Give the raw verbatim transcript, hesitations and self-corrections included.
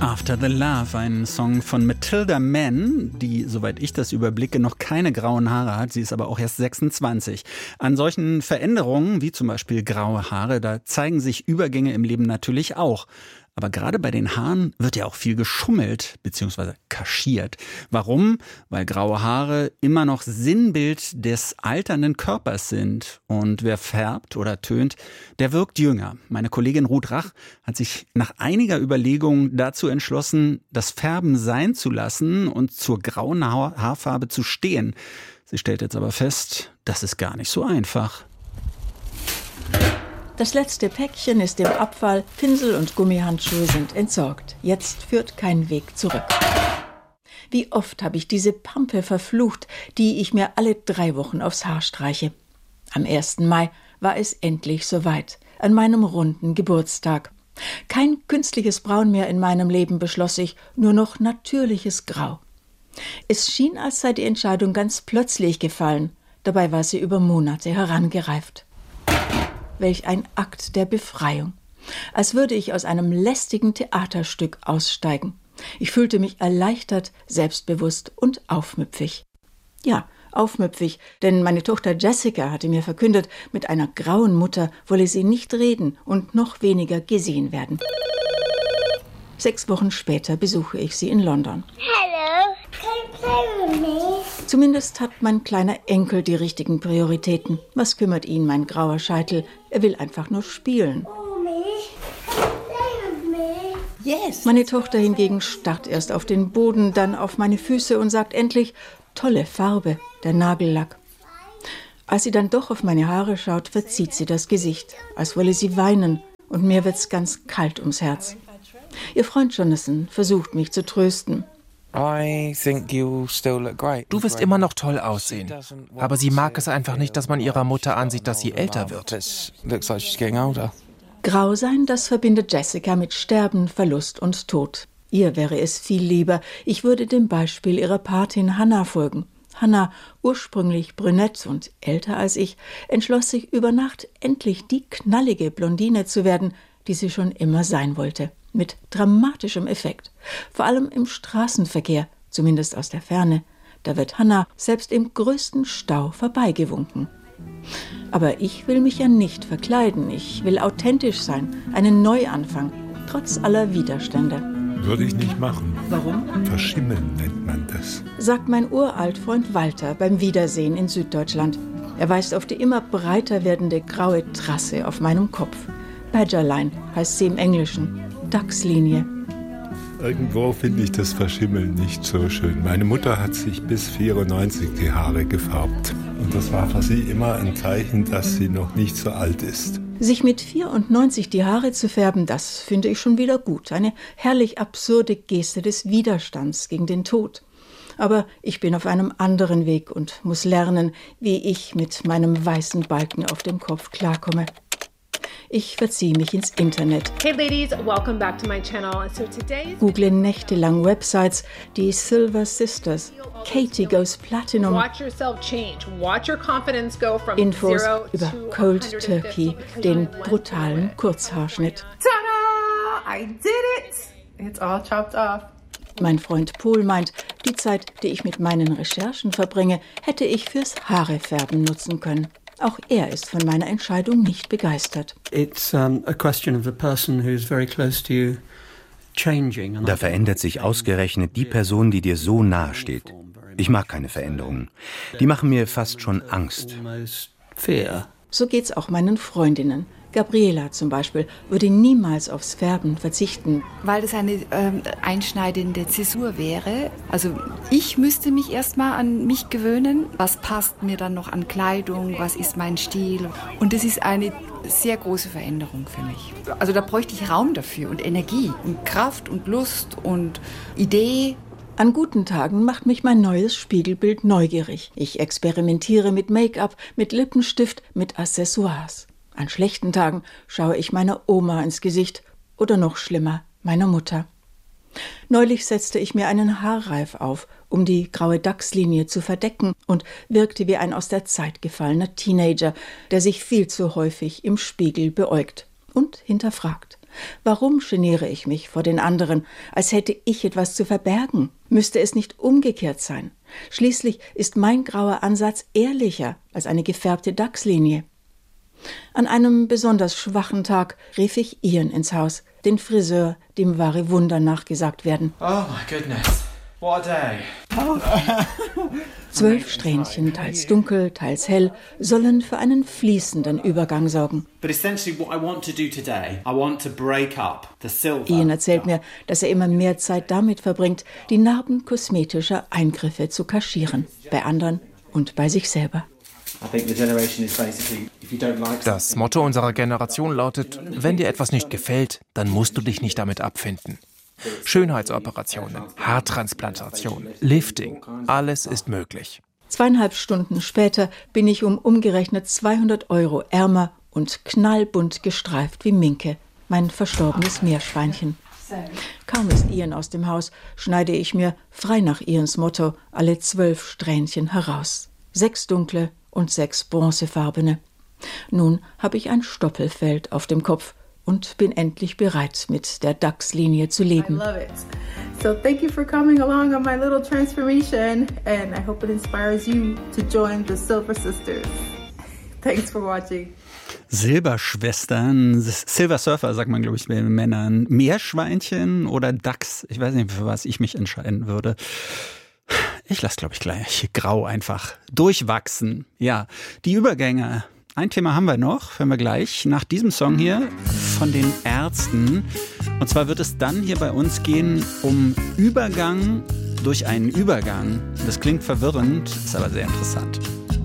After the Love, ein Song von Matilda Mann, die, soweit ich das überblicke, noch keine grauen Haare hat. Sie ist aber auch erst sechsundzwanzig. An solchen Veränderungen, wie zum Beispiel graue Haare, da zeigen sich Übergänge im Leben natürlich auch. Aber gerade bei den Haaren wird ja auch viel geschummelt bzw. kaschiert. Warum? Weil graue Haare immer noch Sinnbild des alternden Körpers sind. Und wer färbt oder tönt, der wirkt jünger. Meine Kollegin Ruth Rach hat sich nach einiger Überlegung dazu entschlossen, das Färben sein zu lassen und zur grauen Haar- Haarfarbe zu stehen. Sie stellt jetzt aber fest, das ist gar nicht so einfach. Das letzte Päckchen ist im Abfall, Pinsel und Gummihandschuhe sind entsorgt. Jetzt führt kein Weg zurück. Wie oft habe ich diese Pampe verflucht, die ich mir alle drei Wochen aufs Haar streiche. Am ersten Mai war es endlich soweit, an meinem runden Geburtstag. Kein künstliches Braun mehr in meinem Leben, beschloss ich, nur noch natürliches Grau. Es schien, als sei die Entscheidung ganz plötzlich gefallen. Dabei war sie über Monate herangereift. Welch ein Akt der Befreiung. Als würde ich aus einem lästigen Theaterstück aussteigen. Ich fühlte mich erleichtert, selbstbewusst und aufmüpfig. Ja, aufmüpfig, denn meine Tochter Jessica hatte mir verkündet, mit einer grauen Mutter wolle sie nicht reden und noch weniger gesehen werden. Sechs Wochen später besuche ich sie in London. Hello, can you play with me? Zumindest hat mein kleiner Enkel die richtigen Prioritäten. Was kümmert ihn mein grauer Scheitel? Er will einfach nur spielen. Mommy, can you play with me? Yes. Meine Tochter hingegen starrt erst auf den Boden, dann auf meine Füße und sagt endlich, tolle Farbe, der Nagellack. Als sie dann doch auf meine Haare schaut, verzieht sie das Gesicht, als wolle sie weinen, und mir wird's ganz kalt ums Herz. Ihr Freund Jonathan versucht mich zu trösten. I think you'll still look great. Du wirst immer noch toll aussehen. Aber sie mag es einfach nicht, dass man ihrer Mutter ansieht, dass sie älter wird. Looks like she's getting older. Grau sein, das verbindet Jessica mit Sterben, Verlust und Tod. Ihr wäre es viel lieber, ich würde dem Beispiel ihrer Patin Hannah folgen. Hannah, ursprünglich brünett und älter als ich, entschloss sich über Nacht endlich die knallige Blondine zu werden, die sie schon immer sein wollte. Mit dramatischem Effekt. Vor allem im Straßenverkehr, zumindest aus der Ferne. Da wird Hannah selbst im größten Stau vorbeigewunken. Aber ich will mich ja nicht verkleiden. Ich will authentisch sein, einen Neuanfang, trotz aller Widerstände. Würde ich nicht machen. Warum? Verschimmeln nennt man das. Sagt mein Uraltfreund Walter beim Wiedersehen in Süddeutschland. Er weist auf die immer breiter werdende graue Trasse auf meinem Kopf. Badgerline heißt sie im Englischen. Dachslinie. Irgendwo finde ich das Verschimmeln nicht so schön. Meine Mutter hat sich bis vierundneunzig die Haare gefärbt. Und das war für sie immer ein Zeichen, dass sie noch nicht so alt ist. Sich mit vierundneunzig die Haare zu färben, das finde ich schon wieder gut. Eine herrlich absurde Geste des Widerstands gegen den Tod. Aber ich bin auf einem anderen Weg und muss lernen, wie ich mit meinem weißen Balken auf dem Kopf klarkomme. Ich verziehe mich ins Internet. Hey ladies, welcome back to my channel. So today Google nächtelang Websites, die Silver Sisters, Katie Goes Platinum, watch yourself change. Watch your confidence go from Infos zero über to Cold one hundred Turkey, fifty den because you went brutalen through it. Kurzhaarschnitt. Tada! I did it! It's all chopped off. Mein Freund Paul meint, die Zeit, die ich mit meinen Recherchen verbringe, hätte ich fürs Haarefärben nutzen können. Auch er ist von meiner Entscheidung nicht begeistert. It's um, a question of the person who's very close to you changing. Da verändert sich ausgerechnet die Person, die dir so nahe steht. Ich mag keine Veränderungen. Die machen mir fast schon Angst. Fear. So geht's auch meinen Freundinnen. Gabriela zum Beispiel würde niemals aufs Färben verzichten. Weil das eine ähm, einschneidende Zäsur wäre. Also ich müsste mich erstmal an mich gewöhnen. Was passt mir dann noch an Kleidung? Was ist mein Stil? Und das ist eine sehr große Veränderung für mich. Also da bräuchte ich Raum dafür und Energie und Kraft und Lust und Idee. An guten Tagen macht mich mein neues Spiegelbild neugierig. Ich experimentiere mit Make-up, mit Lippenstift, mit Accessoires. An schlechten Tagen schaue ich meiner Oma ins Gesicht oder noch schlimmer, meiner Mutter. Neulich setzte ich mir einen Haarreif auf, um die graue Dachslinie zu verdecken und wirkte wie ein aus der Zeit gefallener Teenager, der sich viel zu häufig im Spiegel beäugt und hinterfragt. Warum geniere ich mich vor den anderen, als hätte ich etwas zu verbergen? Müsste es nicht umgekehrt sein? Schließlich ist mein grauer Ansatz ehrlicher als eine gefärbte Dachslinie. An einem besonders schwachen Tag rief ich Ian ins Haus, den Friseur, dem wahre Wunder nachgesagt werden. Oh my goodness, what a day. Zwölf Strähnchen, teils dunkel, teils hell, sollen für einen fließenden Übergang sorgen. Ian erzählt mir, dass er immer mehr Zeit damit verbringt, die Narben kosmetischer Eingriffe zu kaschieren, bei anderen und bei sich selber. Das Motto unserer Generation lautet, wenn dir etwas nicht gefällt, dann musst du dich nicht damit abfinden. Schönheitsoperationen, Haartransplantation, Lifting, alles ist möglich. Zweieinhalb Stunden später bin ich um umgerechnet zweihundert Euro ärmer und knallbunt gestreift wie Minke, mein verstorbenes Meerschweinchen. Kaum ist Ian aus dem Haus, schneide ich mir, frei nach Ians Motto, alle zwölf Strähnchen heraus. Sechs dunkle und sechs bronzefarbene. Nun habe ich ein Stoppelfeld auf dem Kopf und bin endlich bereit, mit der Dachslinie zu leben. I love it. So thank you for coming along on my little transformation, and I hope it inspires you to join the Silver Sisters. Thanks for watching. Silberschwestern, Silver Surfer sagt man, glaube ich, bei Männern. Meerschweinchen oder Dachs? Ich weiß nicht, für was ich mich entscheiden würde. Ich lasse, glaube ich, gleich grau einfach durchwachsen. Ja, die Übergänge. Ein Thema haben wir noch, hören wir gleich, nach diesem Song hier von den Ärzten. Und zwar wird es dann hier bei uns gehen um Übergang durch einen Übergang. Das klingt verwirrend, ist aber sehr interessant.